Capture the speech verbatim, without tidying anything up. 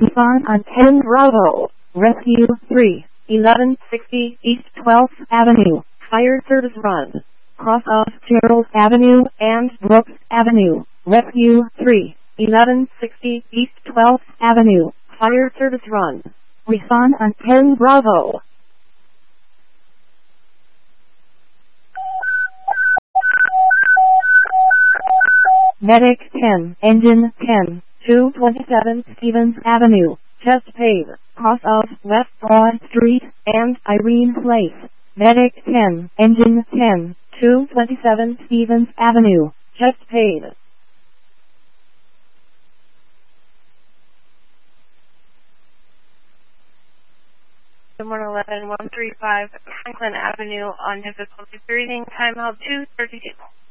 Nissan on ten Bravo, Rescue three, eleven sixty East twelfth Avenue, Fire Service Run. Cross off Charles Avenue and Brooks Avenue, Rescue three, eleven sixty East twelfth Avenue, Fire Service Run. Nissan on ten Bravo. Medic ten, Engine ten, two twenty-seven Stevens Avenue, Chesapeake, cross of West Broad Street and Irene Place. Medic ten, Engine ten, two twenty-seven Stevens Avenue, Chesapeake. one eleven one three five Franklin Avenue on difficulty breathing, timeout two thirty-two.